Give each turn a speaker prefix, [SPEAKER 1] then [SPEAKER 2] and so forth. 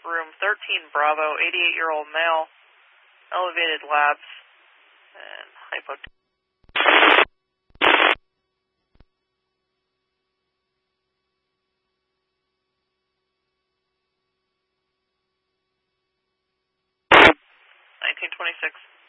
[SPEAKER 1] room 13 Bravo, 88-year-old male, elevated labs, and hypotension. $1926.